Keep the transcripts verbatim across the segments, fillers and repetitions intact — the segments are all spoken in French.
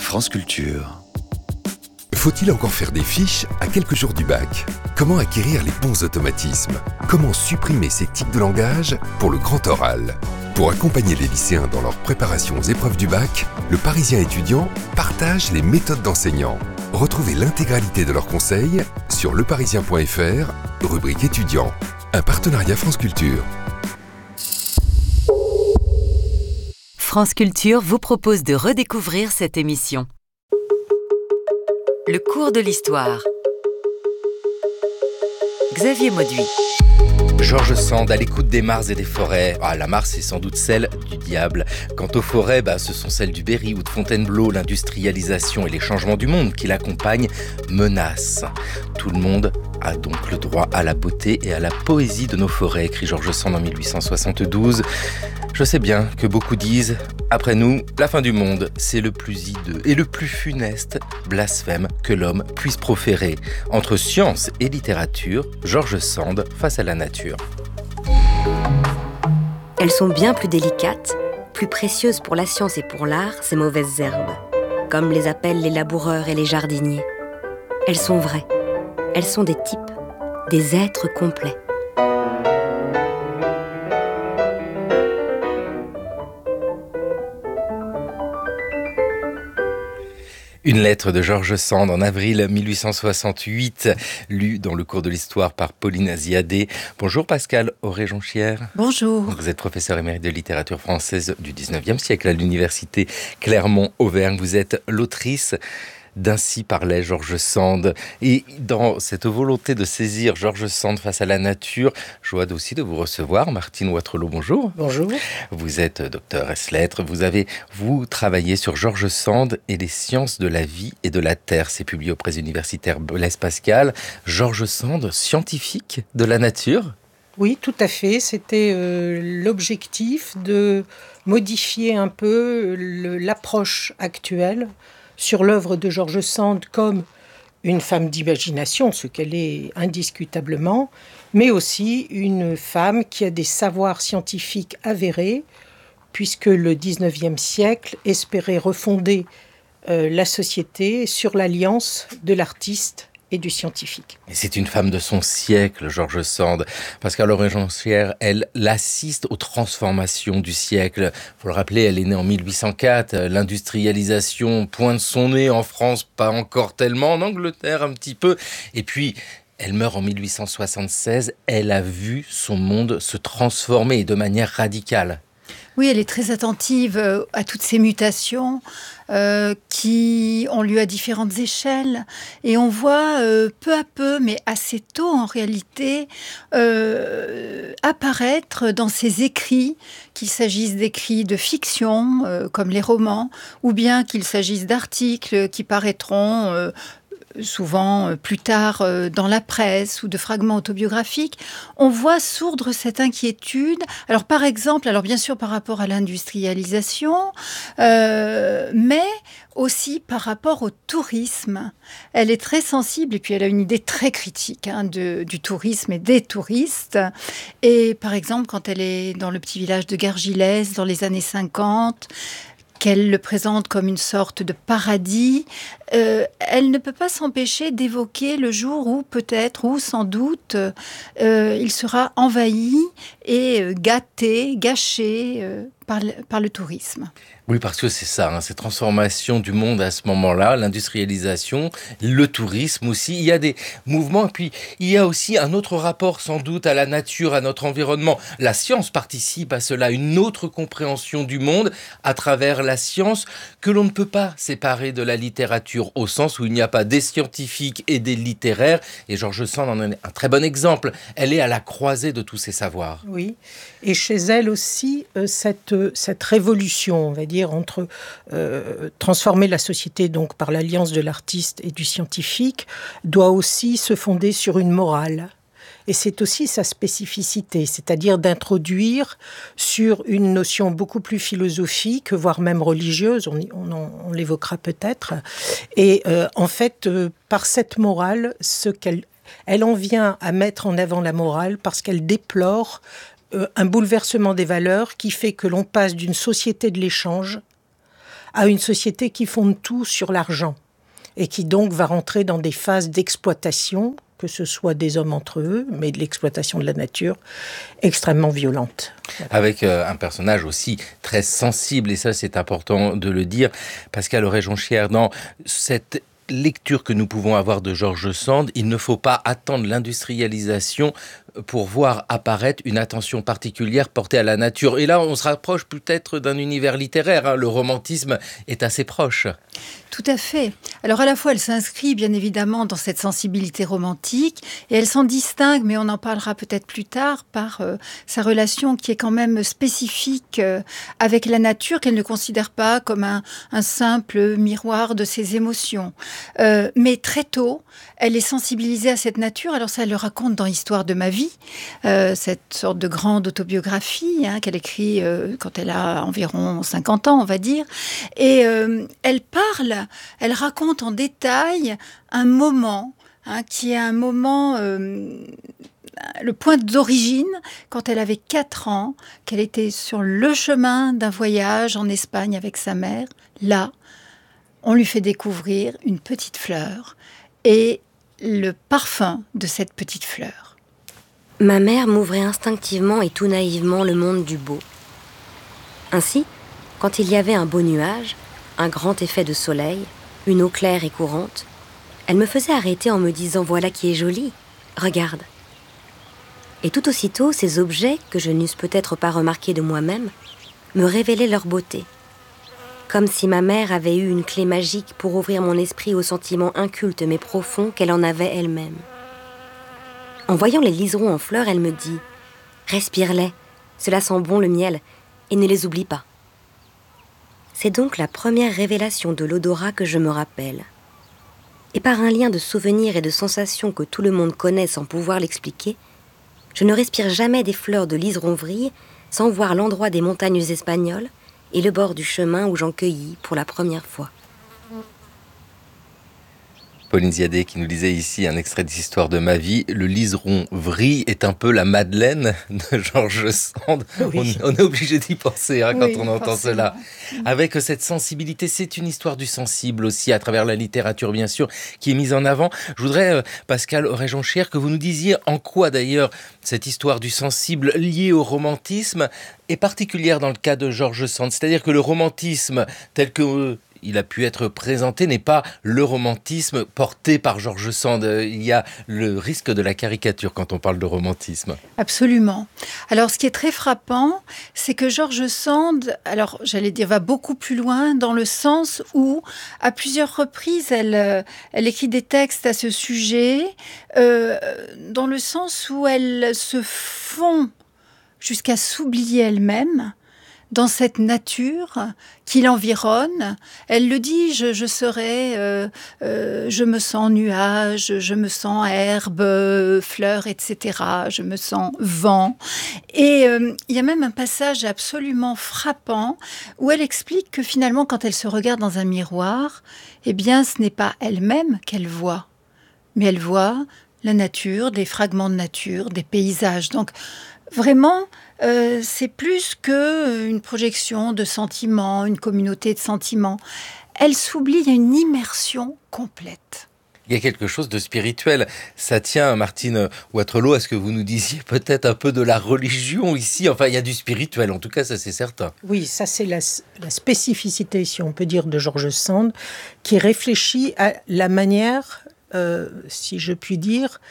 France Culture. Faut-il encore faire des fiches à quelques jours du bac ? Comment acquérir les bons automatismes ? Comment supprimer ces tics de langage pour le grand oral ? Pour accompagner les lycéens dans leur préparation aux épreuves du bac, le Parisien étudiant partage les méthodes d'enseignants. Retrouvez l'intégralité de leurs conseils sur leparisien point f r, rubrique étudiants. Un partenariat France Culture. France Culture vous propose de redécouvrir cette émission. Le cours de l'histoire. Xavier Mauduit. George Sand, à l'écoute des mares et des forêts. Ah, la mare, c'est sans doute celle du diable. Quant aux forêts, bah, ce sont celles du Berry ou de Fontainebleau. L'industrialisation et les changements du monde qui l'accompagnent menacent. Tout le monde a donc le droit à la beauté et à la poésie de nos forêts, écrit George Sand en dix-huit cent soixante-douze. Je sais bien que beaucoup disent, après nous, la fin du monde, c'est le plus hideux et le plus funeste blasphème que l'homme puisse proférer. Entre science et littérature, George Sand face à la nature. Elles sont bien plus délicates, plus précieuses pour la science et pour l'art, ces mauvaises herbes, comme les appellent les laboureurs et les jardiniers. Elles sont vraies, elles sont des types, des êtres complets. Une lettre de George Sand en avril dix-huit cent soixante-huit, lue dans le cours de l'histoire par Pauline Aziadé. Bonjour Pascale Auré-Jonchière. Bonjour. Vous êtes professeur émérite de littérature française du dix-neuvième siècle à l'université Clermont-Auvergne. Vous êtes l'autrice d'Ainsi parlait George Sand. Et dans cette volonté de saisir George Sand face à la nature, joie aussi de vous recevoir. Martine Waterloo, bonjour. Bonjour. Vous êtes docteur ès lettres. Vous avez, vous, travaillé sur George Sand et les sciences de la vie et de la terre. C'est publié aux presses universitaires Blaise Pascal. George Sand, scientifique de la nature ? Oui, tout à fait. C'était euh, l'objectif de modifier un peu le, l'approche actuelle sur l'œuvre de George Sand comme une femme d'imagination, ce qu'elle est indiscutablement, mais aussi une femme qui a des savoirs scientifiques avérés, puisque le dix-neuvième siècle espérait refonder euh, la société sur l'alliance de l'artiste et du scientifique. Et c'est une femme de son siècle, George Sand. Pascale Auré-Jonchière, elle l'assiste aux transformations du siècle. Faut le rappeler, elle est née en dix-huit cent quatre. L'industrialisation pointe son nez en France, pas encore tellement. En Angleterre, un petit peu. Et puis, elle meurt en dix-huit cent soixante-seize. Elle a vu son monde se transformer de manière radicale. Oui, elle est très attentive à toutes ces mutations euh, qui ont lieu à différentes échelles. Et on voit euh, peu à peu, mais assez tôt en réalité, euh, apparaître dans ses écrits, qu'il s'agisse d'écrits de fiction, euh, comme les romans, ou bien qu'il s'agisse d'articles qui paraîtront Euh, souvent plus tard dans la presse ou de fragments autobiographiques, on voit sourdre cette inquiétude. Alors par exemple, alors bien sûr par rapport à l'industrialisation, euh, mais aussi par rapport au tourisme. Elle est très sensible et puis elle a une idée très critique hein, de, du tourisme et des touristes. Et par exemple, quand elle est dans le petit village de Gargilès dans les années cinquante, qu'elle le présente comme une sorte de paradis, euh, elle ne peut pas s'empêcher d'évoquer le jour où peut-être, ou sans doute, euh, il sera envahi et euh, gâté, gâché euh, par, le, par le tourisme. Oui, parce que c'est ça, hein, ces transformations du monde à ce moment-là, l'industrialisation, le tourisme aussi. Il y a des mouvements, et puis il y a aussi un autre rapport sans doute à la nature, à notre environnement. La science participe à cela, une autre compréhension du monde à travers la science que l'on ne peut pas séparer de la littérature, au sens où il n'y a pas des scientifiques et des littéraires. Et George Sand en est un très bon exemple. Elle est à la croisée de tous ces savoirs. Oui, et chez elle aussi, euh, cette, cette révolution, on va dire, entre euh, transformer la société donc par l'alliance de l'artiste et du scientifique, doit aussi se fonder sur une morale. Et c'est aussi sa spécificité, c'est-à-dire d'introduire sur une notion beaucoup plus philosophique, voire même religieuse, on, on, on l'évoquera peut-être. Et euh, en fait, euh, par cette morale, ce qu'elle, elle en vient à mettre en avant la morale parce qu'elle déplore euh, un bouleversement des valeurs qui fait que l'on passe d'une société de l'échange à une société qui fonde tout sur l'argent et qui donc va rentrer dans des phases d'exploitation, que ce soit des hommes entre eux, mais de l'exploitation de la nature, extrêmement violente. Avec euh, un personnage aussi très sensible, et ça c'est important de le dire. Pascal Oreille-Jonchière, dans cette lecture que nous pouvons avoir de George Sand, il ne faut pas attendre l'industrialisation pour voir apparaître une attention particulière portée à la nature. Et là, on se rapproche peut-être d'un univers littéraire, hein. Le romantisme est assez proche. Tout à fait. Alors à la fois, elle s'inscrit bien évidemment dans cette sensibilité romantique et elle s'en distingue, mais on en parlera peut-être plus tard, par euh, sa relation qui est quand même spécifique euh, avec la nature, qu'elle ne considère pas comme un, un simple miroir de ses émotions. Euh, mais très tôt, elle est sensibilisée à cette nature. Alors ça, elle le raconte dans Histoire de ma vie, euh, cette sorte de grande autobiographie hein, qu'elle écrit euh, quand elle a environ cinquante ans, on va dire. Et euh, elle parle, elle raconte en détail un moment hein, qui est un moment... Euh, le point d'origine, quand elle avait quatre ans, qu'elle était sur le chemin d'un voyage en Espagne avec sa mère. Là, on lui fait découvrir une petite fleur et le parfum de cette petite fleur. Ma mère m'ouvrait instinctivement et tout naïvement le monde du beau. Ainsi, quand il y avait un beau nuage, un grand effet de soleil, une eau claire et courante, elle me faisait arrêter en me disant « Voilà qui est joli, regarde ». Et tout aussitôt, ces objets, que je n'eusse peut-être pas remarqués de moi-même, me révélaient leur beauté. Comme si ma mère avait eu une clé magique pour ouvrir mon esprit aux sentiments incultes mais profonds qu'elle en avait elle-même. En voyant les liserons en fleurs, elle me dit « Respire-les, cela sent bon le miel, et ne les oublie pas. » C'est donc la première révélation de l'odorat que je me rappelle. Et par un lien de souvenirs et de sensations que tout le monde connaît sans pouvoir l'expliquer, je ne respire jamais des fleurs de liseron-vrille sans voir l'endroit des montagnes espagnoles et le bord du chemin où j'en cueillis pour la première fois. Pauline Ziadé qui nous lisait ici un extrait d'Histoire de ma vie. Le liseron vrille est un peu la Madeleine de George Sand. Oui. On, on est obligé d'y penser hein, quand oui, on entend forcément. Cela. Avec cette sensibilité, c'est une histoire du sensible aussi, à travers la littérature bien sûr, qui est mise en avant. Je voudrais, euh, Pascal Oreille-Jonchière, que vous nous disiez en quoi d'ailleurs cette histoire du sensible liée au romantisme est particulière dans le cas de George Sand. C'est-à-dire que le romantisme tel que... Euh, il a pu être présenté, n'est pas le romantisme porté par George Sand. Il y a le risque de la caricature quand on parle de romantisme. Absolument. Alors, ce qui est très frappant, c'est que George Sand, alors j'allais dire, va beaucoup plus loin dans le sens où, à plusieurs reprises, elle, elle écrit des textes à ce sujet, euh, dans le sens où elle se fond jusqu'à s'oublier elle-même dans cette nature qui l'environne. Elle le dit, je, je serai, euh, euh, je me sens nuage, je me sens herbe, euh, fleurs, et cetera. Je me sens vent. Et euh, il y a même un passage absolument frappant où elle explique que finalement, quand elle se regarde dans un miroir, eh bien, ce n'est pas elle-même qu'elle voit, mais elle voit la nature, des fragments de nature, des paysages. Donc, vraiment... Euh, c'est plus qu'une projection de sentiments, une communauté de sentiments. Elle s'oublie, il y a une immersion complète. Il y a quelque chose de spirituel. Ça tient, Martine Waterloo, à ce que vous nous disiez peut-être un peu de la religion ici. Enfin, il y a du spirituel, en tout cas, ça c'est certain. Oui, ça c'est la, la spécificité, si on peut dire, de George Sand, qui réfléchit à la manière, euh, si je puis dire,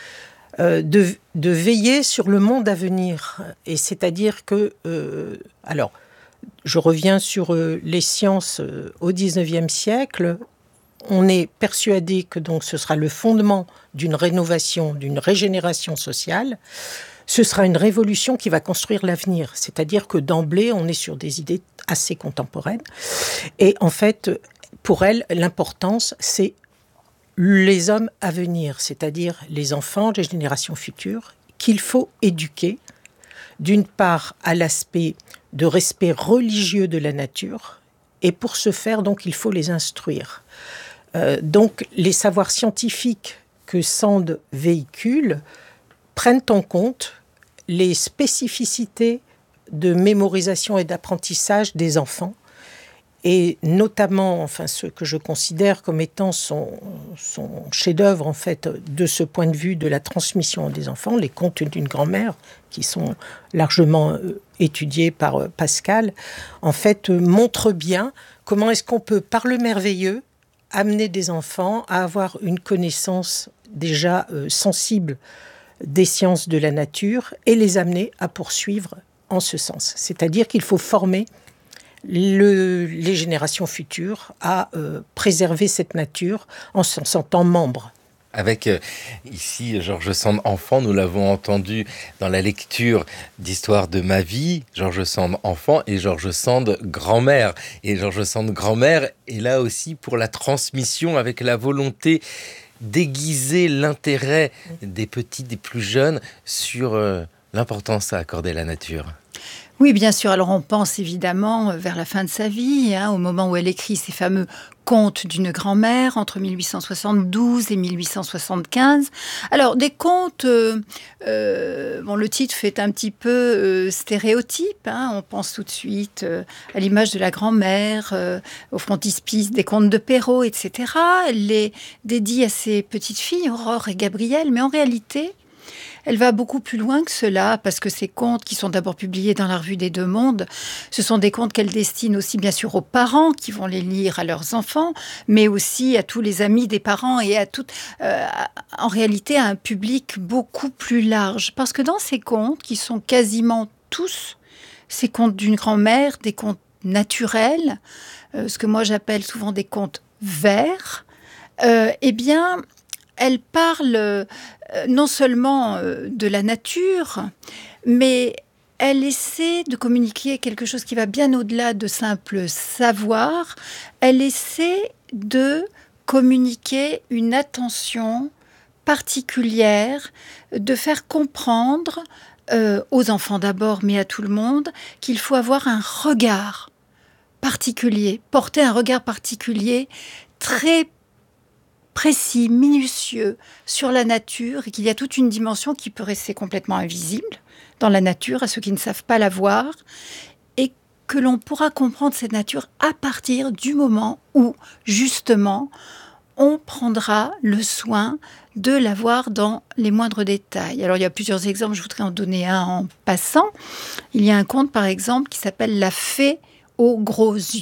De, de veiller sur le monde à venir. Et c'est-à-dire que... Euh, alors, je reviens sur euh, les sciences euh, au dix-neuvième siècle. On est persuadé que donc, ce sera le fondement d'une rénovation, d'une régénération sociale. Ce sera une révolution qui va construire l'avenir. C'est-à-dire que d'emblée, on est sur des idées assez contemporaines. Et en fait, pour elle, l'importance, c'est les hommes à venir, c'est-à-dire les enfants, les générations futures, qu'il faut éduquer, d'une part à l'aspect de respect religieux de la nature, et pour ce faire, donc, il faut les instruire. Euh, donc, les savoirs scientifiques que Sand véhicule prennent en compte les spécificités de mémorisation et d'apprentissage des enfants, et notamment, enfin, ce que je considère comme étant son, son chef-d'œuvre, en fait, de ce point de vue de la transmission des enfants, les contes d'une grand-mère, qui sont largement euh, étudiés par euh, Pascal, en fait, euh, montrent bien comment est-ce qu'on peut, par le merveilleux, amener des enfants à avoir une connaissance déjà euh, sensible des sciences de la nature et les amener à poursuivre en ce sens. C'est-à-dire qu'il faut former Le, les générations futures à euh, préserver cette nature en s'en sentant membre. Avec euh, ici George Sand enfant, nous l'avons entendu dans la lecture d'Histoire de ma vie, George Sand enfant et George Sand grand-mère. Et George Sand grand-mère est là aussi pour la transmission, avec la volonté d'aiguiser l'intérêt des petits, des plus jeunes sur euh, l'importance à accorder à la nature. Oui, bien sûr. Alors, on pense évidemment vers la fin de sa vie, hein, au moment où elle écrit ces fameux contes d'une grand-mère entre mille huit cent soixante-douze et mille huit cent soixante-quinze. Alors, des contes, euh, euh, bon, le titre fait un petit peu euh, stéréotype. Hein, on pense tout de suite euh, à l'image de la grand-mère, euh, au frontispice des contes de Perrault, et cetera. Elle les dédie à ses petites filles, Aurore et Gabrielle, mais en réalité, elle va beaucoup plus loin que cela, parce que ces contes, qui sont d'abord publiés dans la Revue des Deux Mondes, ce sont des contes qu'elle destine aussi bien sûr aux parents qui vont les lire à leurs enfants, mais aussi à tous les amis des parents et à tout, euh, en réalité à un public beaucoup plus large. Parce que dans ces contes, qui sont quasiment tous ces contes d'une grand-mère, des contes naturels, euh, ce que moi j'appelle souvent des contes verts, euh, eh bien, elle parle euh, non seulement euh, de la nature, mais elle essaie de communiquer quelque chose qui va bien au-delà de simple savoir. Elle essaie de communiquer une attention particulière, de faire comprendre euh, aux enfants d'abord, mais à tout le monde, qu'il faut avoir un regard particulier, porter un regard particulier très précis, minutieux sur la nature, et qu'il y a toute une dimension qui peut rester complètement invisible dans la nature à ceux qui ne savent pas la voir, et que l'on pourra comprendre cette nature à partir du moment où, justement, on prendra le soin de la voir dans les moindres détails. Alors, il y a plusieurs exemples, je voudrais en donner un en passant. Il y a un conte, par exemple, qui s'appelle « La fée aux gros yeux ».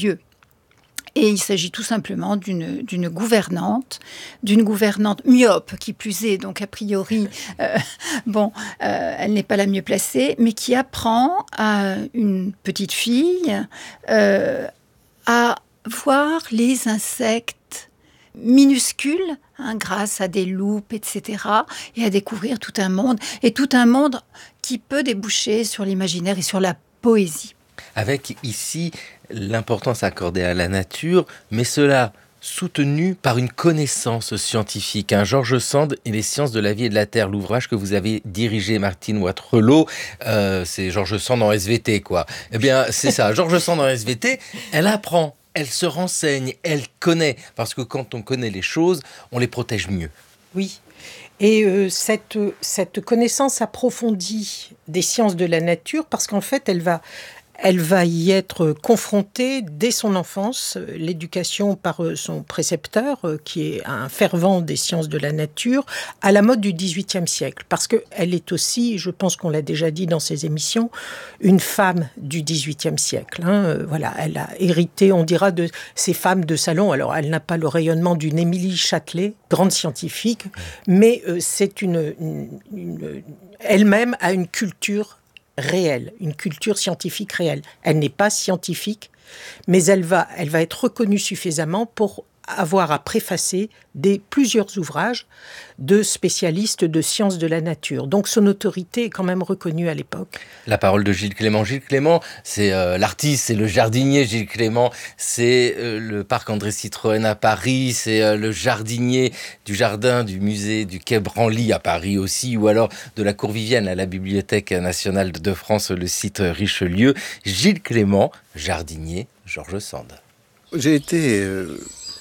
Et il s'agit tout simplement d'une, d'une gouvernante, d'une gouvernante myope, qui plus est, donc a priori, euh, bon, euh, elle n'est pas la mieux placée, mais qui apprend à une petite fille euh, à voir les insectes minuscules, hein, grâce à des loupes, et cetera, et à découvrir tout un monde, et tout un monde qui peut déboucher sur l'imaginaire et sur la poésie. Avec ici l'importance accordée à la nature, mais cela soutenu par une connaissance scientifique. Hein. George Sand et les sciences de la vie et de la terre, l'ouvrage que vous avez dirigé, Martine Waterloo, euh, c'est George Sand en S V T, quoi. Eh bien, c'est ça, George Sand en S V T, elle apprend, elle se renseigne, elle connaît, parce que quand on connaît les choses, on les protège mieux. Oui. Et euh, cette, cette connaissance approfondie des sciences de la nature, parce qu'en fait, elle va... Elle va y être confrontée dès son enfance, l'éducation par son précepteur, qui est un fervent des sciences de la nature, à la mode du dix-huitième siècle. Parce qu'elle est aussi, je pense qu'on l'a déjà dit dans ses émissions, une femme du dix-huitième siècle. Hein. Voilà, elle a hérité, on dira, de ces femmes de salon. Alors, elle n'a pas le rayonnement d'une Émilie Châtelet, grande scientifique, mais c'est une, une, une elle-même a une culture réelle, une culture scientifique réelle. Elle n'est pas scientifique, mais elle va, elle va être reconnue suffisamment pour avoir à préfacer des, plusieurs ouvrages de spécialistes de sciences de la nature. Donc son autorité est quand même reconnue à l'époque. La parole de Gilles Clément. Gilles Clément, c'est euh, l'artiste, c'est le jardinier. Gilles Clément, c'est euh, le parc André Citroën à Paris, c'est euh, le jardinier du jardin du musée du Quai Branly à Paris aussi, ou alors de la Cour Vivienne à la Bibliothèque nationale de France, le site Richelieu. Gilles Clément, jardinier, George Sand. J'ai été... Euh...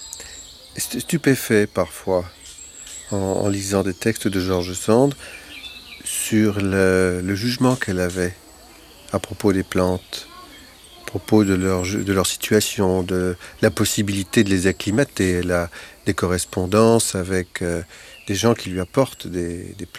stupéfait parfois en, en lisant des textes de George Sand sur le, le jugement qu'elle avait à propos des plantes propos de leur, de leur situation, de la possibilité de les acclimater, la, des correspondances avec euh, des gens qui lui apportent des, des